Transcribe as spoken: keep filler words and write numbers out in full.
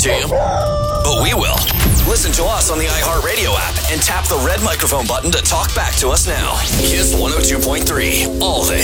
to you, but we will. Listen to us on the iHeartRadio app and tap the red microphone button to talk back to us now. Kiss one oh two point three, all things